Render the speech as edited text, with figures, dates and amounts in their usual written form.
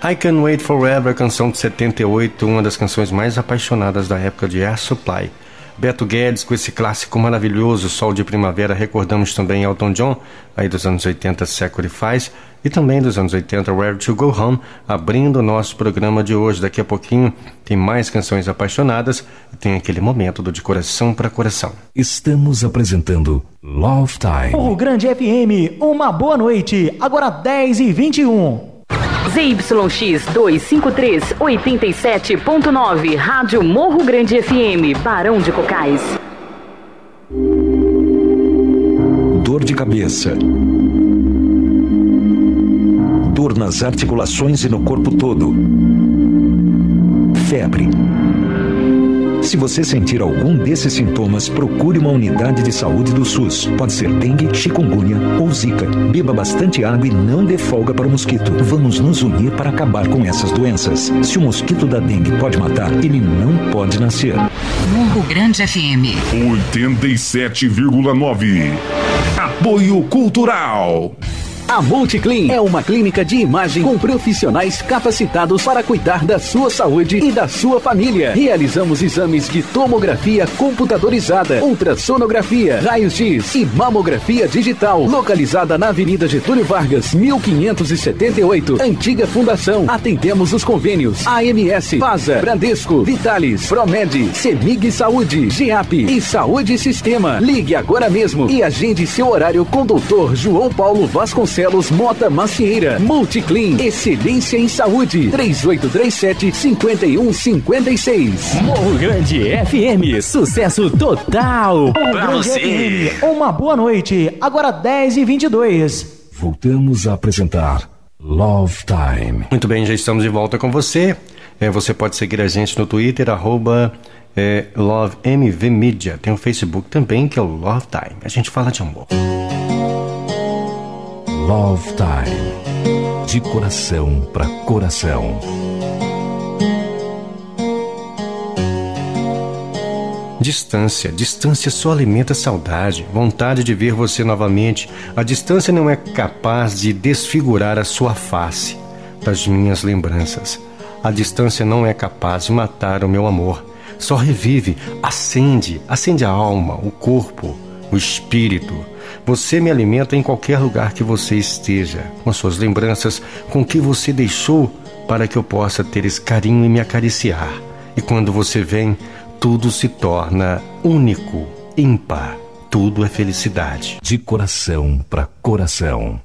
I Can't Wait Forever, canção de 78, uma das canções mais apaixonadas da época de Air Supply. Beto Guedes com esse clássico maravilhoso, Sol de Primavera. Recordamos também Elton John, aí dos anos 80, Sacrifice, e também dos anos 80, Where to Go Home, abrindo o nosso programa de hoje. Daqui a pouquinho tem mais canções apaixonadas e tem aquele momento do De Coração para Coração. Estamos apresentando Love Time. Morro Grande FM, uma boa noite, agora 10h21. ZYX 253, 87.9, Rádio Morro Grande FM, Barão de Cocais. Dor de cabeça. Dor nas articulações e no corpo todo. Febre. Se você sentir algum desses sintomas, procure uma unidade de saúde do SUS. Pode ser dengue, chikungunya ou zika. Beba bastante água e não dê folga para o mosquito. Vamos nos unir para acabar com essas doenças. Se o mosquito da dengue pode matar, ele não pode nascer. Morro Grande FM 87,9. Apoio Cultural. A Multiclean é uma clínica de imagem com profissionais capacitados para cuidar da sua saúde e da sua família. Realizamos exames de tomografia computadorizada, ultrassonografia, raios-x e mamografia digital. Localizada na Avenida Getúlio Vargas, 1578, Antiga Fundação. Atendemos os convênios AMS, FASA, Bradesco, Vitalis, Promed, Semig Saúde, GEAP e Saúde Sistema. Ligue agora mesmo e agende seu horário com o Dr. João Paulo Vasconcelos Mota Macieira. Multiclean, excelência em saúde. 3837-5156. Morro Grande FM, sucesso total. Morro Pra Grande você. FM, uma boa noite, agora 10h22. Voltamos a apresentar Love Time. Muito bem, já estamos de volta com você. Você pode seguir a gente no Twitter, @LoveMVMedia. Tem o Facebook também, que é o Love Time. A gente fala de amor. Love Time. De coração para coração. Distância só alimenta saudade, vontade de ver você novamente. A distância não é capaz de desfigurar a sua face das minhas lembranças. A distância não é capaz de matar o meu amor. Só revive, acende a alma, o corpo, o espírito. Você me alimenta em qualquer lugar que você esteja, com suas lembranças, com o que você deixou, para que eu possa ter esse carinho e me acariciar. E quando você vem, tudo se torna único, ímpar. Tudo é felicidade. De coração para coração.